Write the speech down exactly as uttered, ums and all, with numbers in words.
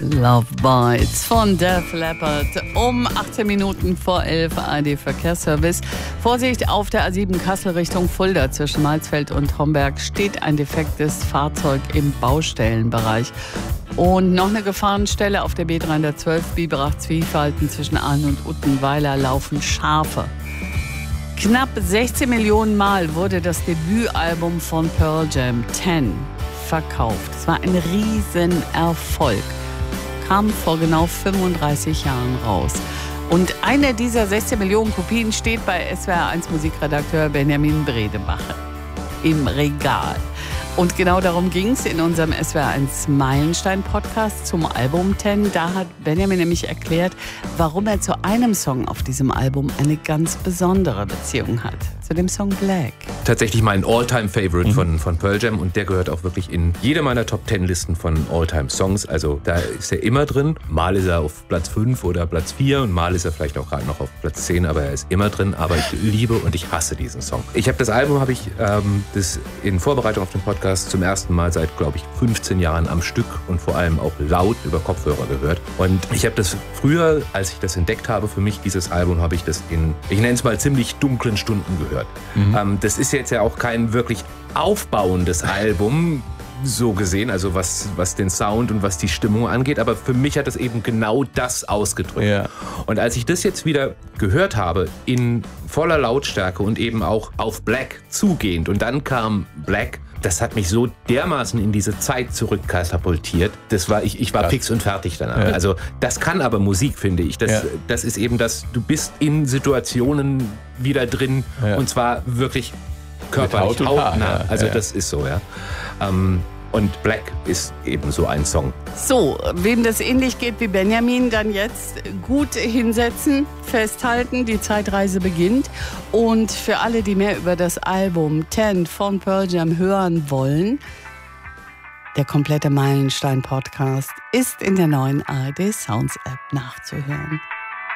Love Bites von Def Leppard um achtzehn Minuten vor elf, A R D Verkehrsservice. Vorsicht, auf der A sieben Kassel Richtung Fulda zwischen Malzfeld und Homberg steht ein defektes Fahrzeug im Baustellenbereich. Und noch eine Gefahrenstelle auf der B dreihundertzwölf Biberach-Zwiefalten zwischen Aalen und Uttenweiler laufen Schafe. Knapp sechzehn Millionen Mal wurde das Debütalbum von Pearl Jam, Ten, verkauft. Es war ein Riesenerfolg. Kam vor genau fünfunddreißig Jahren raus. Und eine dieser sechzehn Millionen Kopien steht bei S W R eins Musikredakteur Benjamin Bredebache im Regal. Und genau darum ging es in unserem S W R eins Meilenstein-Podcast zum Album Ten. Da hat Benjamin nämlich erklärt, warum er zu einem Song auf diesem Album eine ganz besondere Beziehung hat. Zu dem Song Black. Tatsächlich mein All-Time-Favorite mhm. von, von Pearl Jam und der gehört auch wirklich in jede meiner Top-Ten-Listen von All-Time-Songs. Also da ist er immer drin. Mal ist er auf Platz fünf oder Platz vier und mal ist er vielleicht auch gerade noch auf Platz zehn, aber er ist immer drin. Aber ich liebe und ich hasse diesen Song. Ich habe das Album, habe ich ähm, das in Vorbereitung auf den Podcast zum ersten Mal seit, glaube ich, fünfzehn Jahren am Stück und vor allem auch laut über Kopfhörer gehört. Und ich habe das früher, als ich das entdeckt habe, für mich dieses Album, habe ich das in, ich nenne es mal, ziemlich dunklen Stunden gehört. Mhm. Ähm, das ist jetzt ja auch kein wirklich aufbauendes Album, so gesehen, also was, was den Sound und was die Stimmung angeht, aber für mich hat es eben genau das ausgedrückt. Ja. Und als ich das jetzt wieder gehört habe, in voller Lautstärke und eben auch auf Black zugehend und dann kam Black, das hat mich so dermaßen in diese Zeit zurückkatapultiert. Das war, ich, ich war fix und fertig danach. Ja. Also das kann aber Musik, finde ich. Das, ja. das ist eben das, du bist in Situationen wieder drin ja. und zwar wirklich körperlich, hautnah. Also ja. das ist so, ja. Ähm, Und Black ist eben so ein Song. So, wem das ähnlich geht wie Benjamin, dann jetzt gut hinsetzen, festhalten, die Zeitreise beginnt. Und für alle, die mehr über das Album Ten von Pearl Jam hören wollen, der komplette Meilenstein-Podcast ist in der neuen A R D Sounds App nachzuhören.